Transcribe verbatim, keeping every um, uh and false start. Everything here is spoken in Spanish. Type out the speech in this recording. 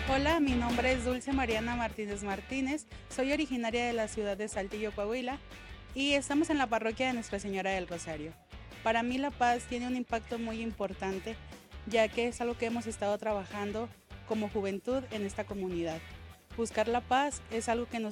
Hola, mi nombre es Dulce Mariana Martínez Martínez, soy originaria de la ciudad de Saltillo, Coahuila, y estamos en la parroquia de Nuestra Señora del Rosario. Para mí la paz tiene un impacto muy importante, ya que es algo que hemos estado trabajando como juventud en esta comunidad. Buscar la paz es algo que nos